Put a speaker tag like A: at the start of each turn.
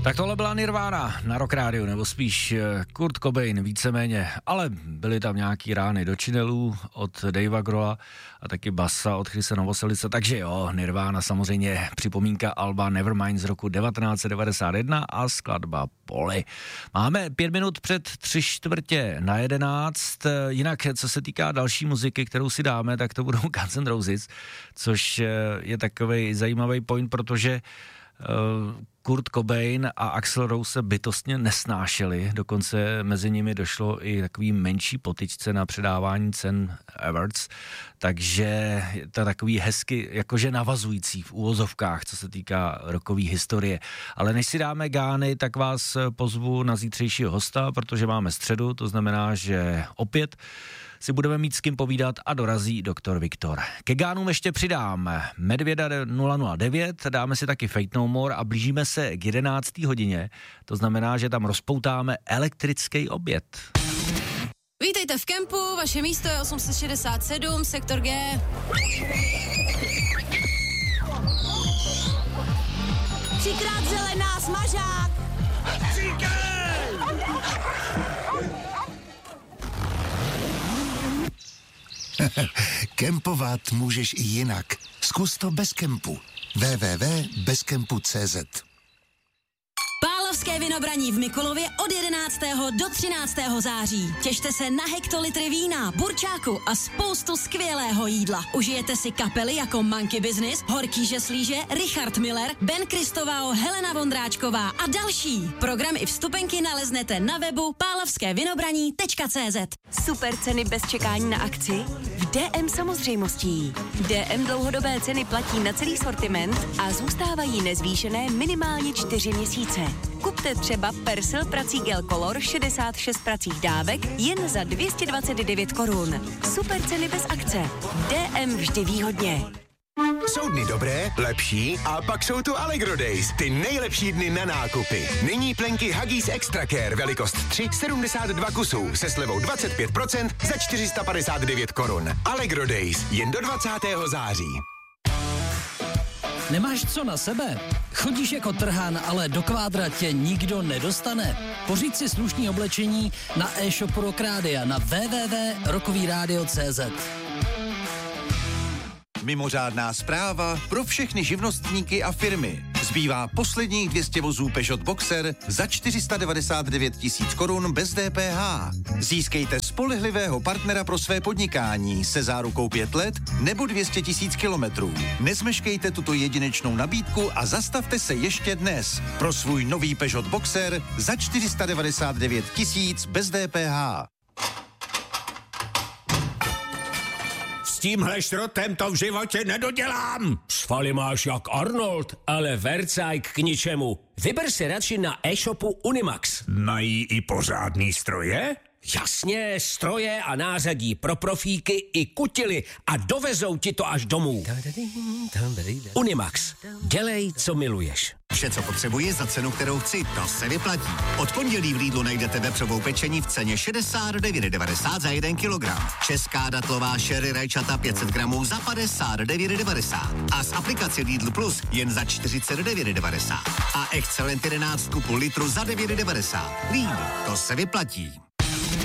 A: Tak tohle byla Nirvana na Rock Radio, nebo spíš Kurt Cobain víceméně, ale byly tam nějaký rány do činelů od Davea Grohla a taky basa od Chrise Novoselice, takže jo, Nirvana samozřejmě připomínka alba Nevermind z roku 1991 a skladba Polly. Máme 5 minut před 10:45, jinak co se týká další muziky, kterou si dáme, tak to budou Guns N' Roses, což je takovej zajímavý point, protože Kurt Cobain a Axl Rose se bytostně nesnášeli, dokonce mezi nimi došlo i takový menší potyčce na předávání cen Awards, takže to takový hezky jakože navazující v úvozovkách, co se týká rockové historie. Ale než si dáme gány, tak vás pozvu na zítřejšího hosta, protože máme středu, to znamená, že opět si budeme mít s kým povídat a dorazí doktor Viktor. Ke gánům ještě přidám Medvěda 009, dáme si taky Fate No More a blížíme se k 11. hodině, to znamená, že tam rozpoutáme elektrický oběd.
B: Vítejte v kempu, vaše místo je 867, sektor G. Třikrát zelená, smažák!
C: Kempovat můžeš i jinak. Zkus to bez kempu. www.bezkempu.cz.
B: Pálavské vinobraní v Mikulově od 11. do 13. září. Těšte se na hektolitry vína, burčáku a spoustu skvělého jídla. Užijete si kapely jako Monkey Business, Horký žeslíže, Richard Miller, Ben Kristovao, Helena Vondráčková a další. Program i vstupenky naleznete na webu pálavskévinobraní.cz.
D: Super ceny bez čekání na akci? V DM samozřejmostí. DM dlouhodobé ceny platí na celý sortiment a zůstávají nezvýšené minimálně 4 měsíce. Kupte třeba Persil prací gel Color 66 pracích dávek jen za 229 korun. Super ceny bez akce. DM vždy výhodně.
E: Jsou dny dobré, lepší a pak jsou tu Allegro Days, ty nejlepší dny na nákupy. Nyní plenky Huggies Extra Care, velikost 3, 72 kusů, se slevou 25% za 459 korun. Allegro Days, jen do 20. září.
F: Nemáš co na sebe? Chodíš jako trhan, ale do kvádra tě nikdo nedostane. Pořiď si slušný oblečení na e-shopu Rock Rádia na www.rockovyradio.cz.
G: Mimořádná zpráva pro všechny živnostníky a firmy. Zbývá posledních 200 vozů Peugeot Boxer za 499 000 korun bez DPH. Získejte spolehlivého partnera pro své podnikání se zárukou 5 let nebo 200 000 kilometrů. Nezmeškejte tuto jedinečnou nabídku a zastavte se ještě dnes pro svůj nový Peugeot Boxer za 499 000 bez DPH.
H: S tímhle šrotem to v životě nedodělám. Svaly máš jak Arnold, ale vercajk k ničemu. Vyber si radši na e-shopu Unimax. Mají i pořádný stroje? Jasně, stroje a nářadí pro profíky i kutily a dovezou ti to až domů. Unimax. Dělej, co miluješ.
I: Vše, co potřebuji za cenu, kterou chci, to se vyplatí. Od pondělí v Lidlu najdete vepřovou pečení v ceně 69,90 za 1 kilogram. Česká datlová sherry rajčata 500 gramů za 59,90. A z aplikace Lidl Plus jen za 49,90. A Excelent 11 kupu litru za 9,90. Lidl, to se vyplatí.